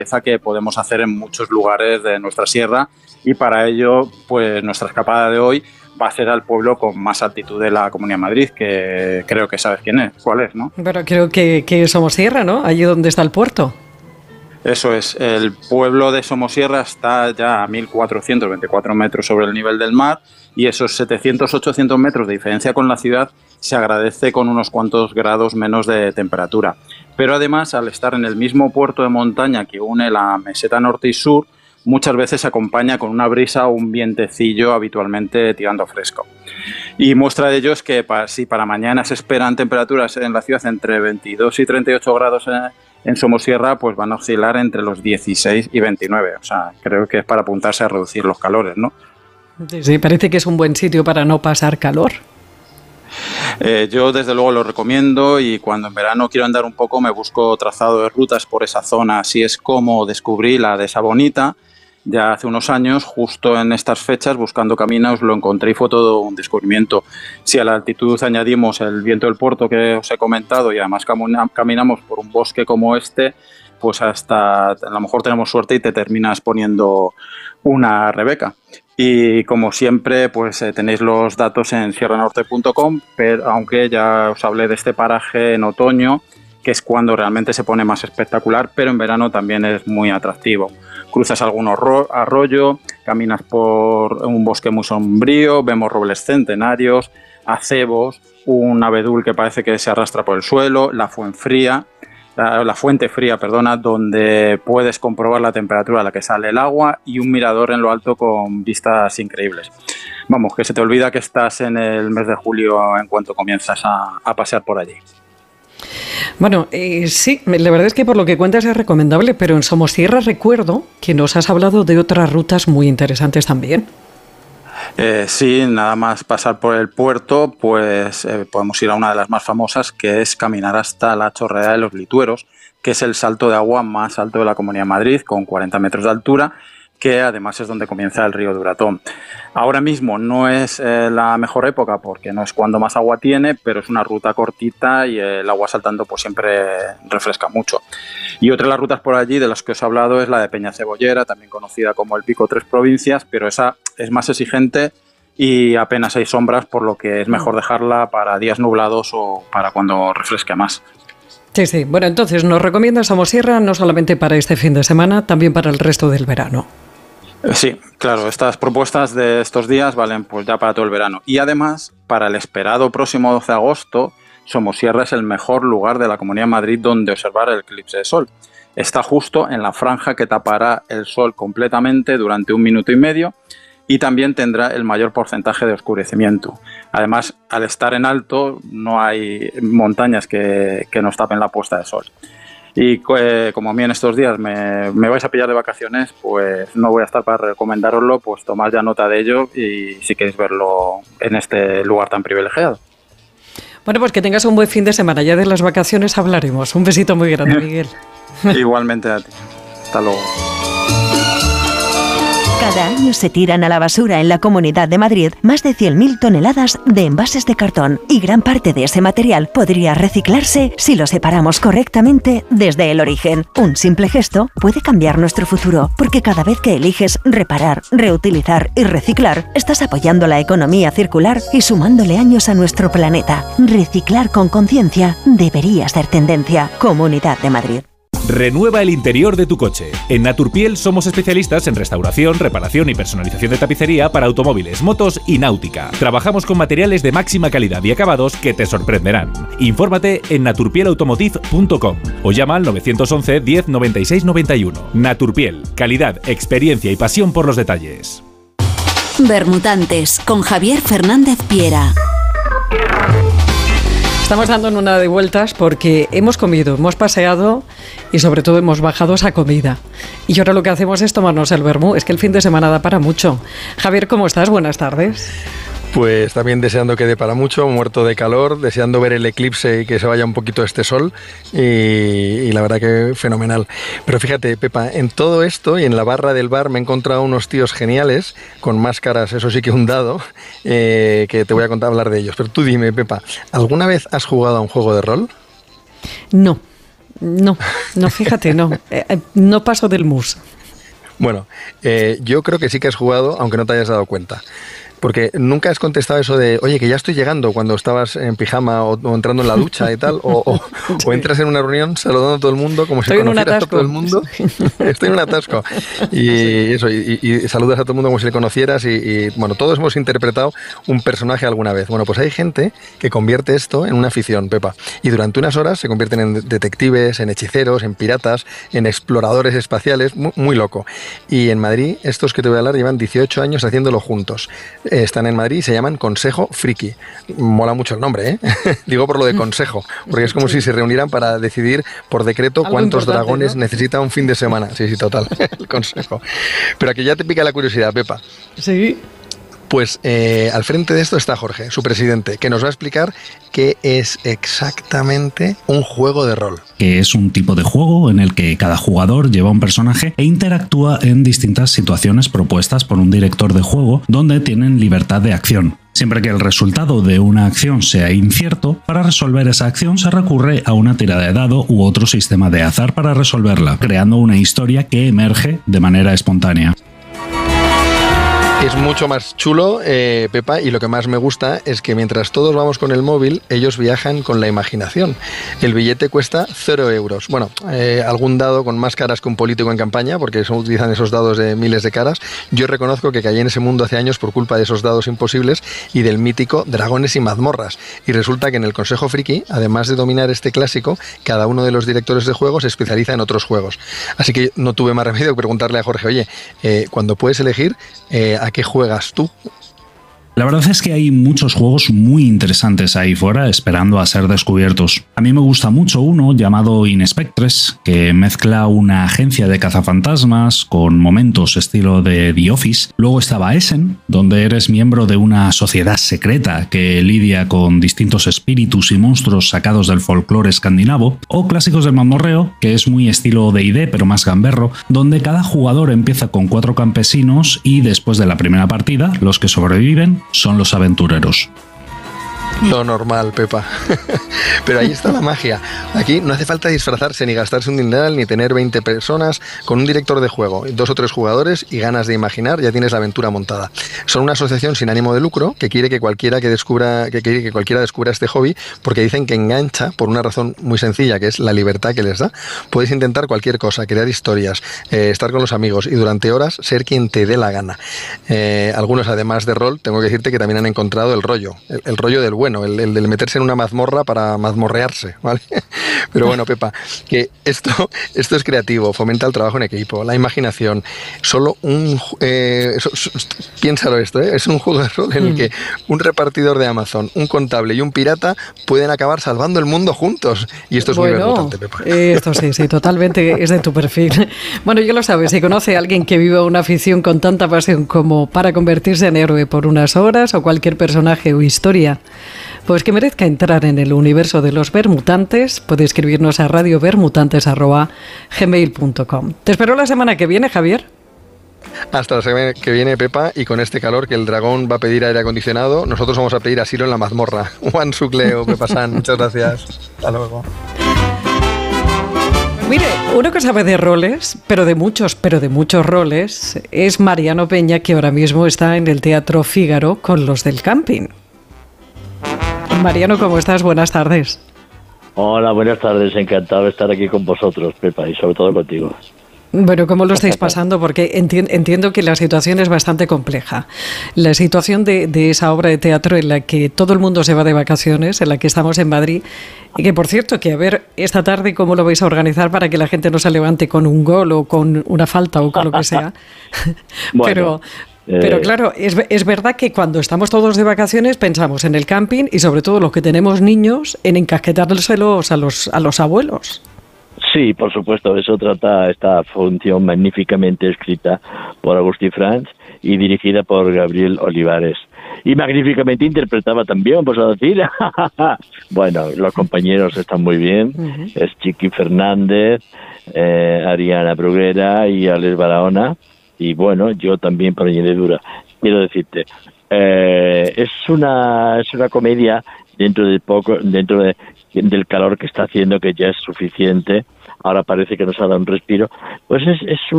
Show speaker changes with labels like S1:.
S1: que podemos hacer en muchos lugares de nuestra sierra, y para ello pues nuestra escapada de hoy va a ser al pueblo con más altitud de la Comunidad de Madrid, que creo que sabes cuál es, ¿no?
S2: Pero creo que Somosierra, ¿no? Allí donde está el puerto.
S1: Eso es, el pueblo de Somosierra está ya a 1.424 metros sobre el nivel del mar, y esos 700-800 metros de diferencia con la ciudad se agradece con unos cuantos grados menos de temperatura. Pero además, al estar en el mismo puerto de montaña que une la meseta norte y sur, muchas veces se acompaña con una brisa o un vientecillo habitualmente tirando fresco. Y muestra de ello es que si para mañana se esperan temperaturas en la ciudad entre 22 y 38 grados en Somosierra, pues van a oscilar entre los 16 y 29. O sea, creo que es para apuntarse a reducir los calores, ¿no?
S2: Sí, parece que es un buen sitio para no pasar calor.
S1: Yo desde luego lo recomiendo, y cuando en verano quiero andar un poco me busco trazado de rutas por esa zona. Así es como descubrí la de Sabonita ya hace unos años. Justo en estas fechas, buscando caminos, lo encontré y fue todo un descubrimiento. Si a la altitud añadimos el viento del puerto que os he comentado, y además caminamos por un bosque como este, pues hasta a lo mejor tenemos suerte y te terminas poniendo una Rebeca. Y como siempre, pues tenéis los datos en sierranorte.com, pero aunque ya os hablé de este paraje en otoño, que es cuando realmente se pone más espectacular, pero en verano también es muy atractivo. Cruzas algún arroyo, caminas por un bosque muy sombrío, vemos robles centenarios, acebos, un abedul que parece que se arrastra por el suelo, la fuente fría, donde puedes comprobar la temperatura a la que sale el agua, y un mirador en lo alto con vistas increíbles. Vamos, que se te olvida que estás en el mes de julio en cuanto comienzas a pasear por allí.
S2: Bueno, sí, la verdad es que por lo que cuentas es recomendable, pero en Somosierra recuerdo que nos has hablado de otras rutas muy interesantes también.
S1: Sí, nada más pasar por el puerto, pues podemos ir a una de las más famosas, que es caminar hasta la chorrera de los Litueros, que es el salto de agua más alto de la Comunidad de Madrid, con 40 metros de altura, que además es donde comienza el río Duratón. Ahora mismo no es la mejor época, porque no es cuando más agua tiene, pero es una ruta cortita y el agua saltando pues siempre refresca mucho. Y otra de las rutas por allí de las que os he hablado es la de Peñacebollera, también conocida como el Pico Tres Provincias, pero esa es más exigente y apenas hay sombras, por lo que es mejor dejarla para días nublados o para cuando refresque más.
S2: Sí. Bueno, entonces nos recomiendas Somosierra no solamente para este fin de semana, también para el resto del verano.
S1: Sí, claro, estas propuestas de estos días valen pues ya para todo el verano. Y además, para el esperado próximo 12 de agosto, Somosierra es el mejor lugar de la Comunidad de Madrid donde observar el eclipse de sol. Está justo en la franja que tapará el sol completamente durante 1 minuto y medio, y también tendrá el mayor porcentaje de oscurecimiento. Además, al estar en alto, no hay montañas que nos tapen la puesta de sol. Y como a mí en estos días me vais a pillar de vacaciones, pues no voy a estar para recomendároslo, pues tomad ya nota de ello y si queréis verlo en este lugar tan privilegiado.
S2: Bueno, pues que tengas un buen fin de semana. Ya de las vacaciones hablaremos. Un besito muy grande, Miguel.
S1: Igualmente a ti. Hasta luego.
S3: Cada año se tiran a la basura en la Comunidad de Madrid más de 100.000 toneladas de envases de cartón, y gran parte de ese material podría reciclarse si lo separamos correctamente desde el origen. Un simple gesto puede cambiar nuestro futuro, porque cada vez que eliges reparar, reutilizar y reciclar, estás apoyando la economía circular y sumándole años a nuestro planeta. Reciclar con conciencia debería ser tendencia. Comunidad de Madrid.
S4: Renueva el interior de tu coche. En Naturpiel somos especialistas en restauración, reparación y personalización de tapicería para automóviles, motos y náutica. Trabajamos con materiales de máxima calidad y acabados que te sorprenderán. Infórmate en naturpielautomotive.com o llama al 911 10 96 91. Naturpiel, calidad, experiencia y pasión por los detalles.
S5: Bermutantes con Javier Fernández Piera.
S2: Estamos dando una de vueltas porque hemos comido, hemos paseado y sobre todo hemos bajado esa comida. Y ahora lo que hacemos es tomarnos el vermú. Es que el fin de semana da para mucho. Javier, ¿cómo estás? Buenas tardes.
S6: Pues también deseando que dé para mucho, muerto de calor, deseando ver el eclipse y que se vaya un poquito este sol, y la verdad que fenomenal. Pero fíjate, Pepa, en todo esto y en la barra del bar me he encontrado unos tíos geniales, con máscaras, eso sí que un dado, que te voy a hablar de ellos. Pero tú dime, Pepa, ¿alguna vez has jugado a un juego de rol?
S2: No. No, fíjate, no. No paso del mus.
S6: Bueno, yo creo que sí que has jugado, aunque no te hayas dado cuenta. Porque nunca has contestado eso de, oye, que ya estoy llegando, cuando estabas en pijama o entrando en la ducha y tal, o entras en una reunión saludando a todo el mundo como si conocieras a todo el mundo. Estoy en un atasco. Y eso, y saludas a todo el mundo como si le conocieras y bueno, todos hemos interpretado un personaje alguna vez. Bueno, pues hay gente que convierte esto en una afición, Pepa. Y durante unas horas se convierten en detectives, en hechiceros, en piratas, en exploradores espaciales, muy, muy loco. Y en Madrid, estos que te voy a hablar llevan 18 años haciéndolo juntos. Están en Madrid y se llaman Consejo Friki. Mola mucho el nombre, ¿eh? Digo por lo de consejo, porque es como si se reunieran para decidir por decreto cuántos dragones, ¿no?, necesita un fin de semana. Sí, total, el consejo. Pero aquí ya te pica la curiosidad, Pepa.
S2: Sí.
S6: Pues al frente de esto está Jorge, su presidente, que nos va a explicar qué es exactamente un juego de rol.
S7: Que es un tipo de juego en el que cada jugador lleva un personaje e interactúa en distintas situaciones propuestas por un director de juego, donde tienen libertad de acción. Siempre que el resultado de una acción sea incierto, para resolver esa acción se recurre a una tirada de dado u otro sistema de azar para resolverla, creando una historia que emerge de manera espontánea.
S6: Es mucho más chulo, Pepa, y lo que más me gusta es que mientras todos vamos con el móvil, ellos viajan con la imaginación. El billete cuesta 0 euros. Bueno, algún dado con más caras que un político en campaña, porque utilizan esos dados de miles de caras. Yo reconozco que caí en ese mundo hace años por culpa de esos dados imposibles y del mítico Dragones y Mazmorras. Y resulta que en el Consejo Friki, además de dominar este clásico, cada uno de los directores de juegos se especializa en otros juegos. Así que no tuve más remedio que preguntarle a Jorge, oye, cuando puedes elegir, ¿a qué juegas tú?
S7: La verdad es que hay muchos juegos muy interesantes ahí fuera esperando a ser descubiertos. A mí me gusta mucho uno llamado Inspectres, que mezcla una agencia de cazafantasmas con momentos estilo de The Office. Luego estaba Essen, donde eres miembro de una sociedad secreta que lidia con distintos espíritus y monstruos sacados del folclore escandinavo. O Clásicos del Mazmorreo, que es muy estilo D&D pero más gamberro, donde cada jugador empieza con 4 campesinos y después de la primera partida, los que sobreviven son los aventureros.
S6: Lo normal, Pepa. Pero ahí está la magia. Aquí no hace falta disfrazarse ni gastarse un dineral ni tener 20 personas. Con un director de juego, 2 o 3 jugadores y ganas de imaginar, ya tienes la aventura montada. Son una asociación sin ánimo de lucro que quiere que cualquiera descubra este hobby, porque dicen que engancha por una razón muy sencilla, que es la libertad que les da. Puedes intentar cualquier cosa, crear historias, estar con los amigos y durante horas ser quien te dé la gana. Algunos, además de rol, tengo que decirte que también han encontrado el rollo del bueno, el de meterse en una mazmorra para mazmorrearse, ¿vale? Pero bueno, Pepa, que esto es creativo, fomenta el trabajo en equipo, la imaginación. Piénsalo esto, es un juego de rol en el que un repartidor de Amazon, un contable y un pirata pueden acabar salvando el mundo juntos. Y esto es muy vergonzante, Pepa.
S2: Esto sí, totalmente es de tu perfil. Bueno, yo lo sabes, si conoce a alguien que vive una afición con tanta pasión como para convertirse en héroe por unas horas o cualquier personaje o historia, pues que merezca entrar en el universo de los Bermutantes, puede escribirnos a radiobermutantes@gmail.com. Te espero la semana que viene, Javier.
S6: Hasta la semana que viene, Pepa, y con este calor que el dragón va a pedir aire acondicionado, nosotros vamos a pedir asilo en la mazmorra. Juan Sucleo, Pepa San, muchas gracias. Hasta luego.
S2: Mire, uno que sabe de roles, pero de muchos roles, es Mariano Peña, que ahora mismo está en el Teatro Fígaro con Los del Camping. Mariano, ¿cómo estás? Buenas tardes.
S8: Hola, buenas tardes. Encantado de estar aquí con vosotros, Pepa, y sobre todo contigo.
S2: Bueno, ¿cómo lo estáis pasando? Porque entiendo que la situación es bastante compleja. La situación de esa obra de teatro en la que todo el mundo se va de vacaciones, en la que estamos en Madrid, y que, por cierto, que a ver esta tarde cómo lo vais a organizar para que la gente no se levante con un gol o con una falta o con lo que sea.
S8: Bueno,
S2: Pero claro, es verdad que cuando estamos todos de vacaciones pensamos en el camping y sobre todo los que tenemos niños en encasquetárselos a los abuelos.
S8: Sí, por supuesto, eso trata esta función magníficamente escrita por Agustí Franz y dirigida por Gabriel Olivares. Y magníficamente interpretada también, pues a decir. Bueno, los compañeros están muy bien. Uh-huh. Es Chiqui Fernández, Ariana Bruguera y Alex Barahona. Y bueno, yo también por añadidura. Quiero decirte, es una comedia dentro del calor que está haciendo, que ya es suficiente, ahora parece que nos ha dado un respiro, pues es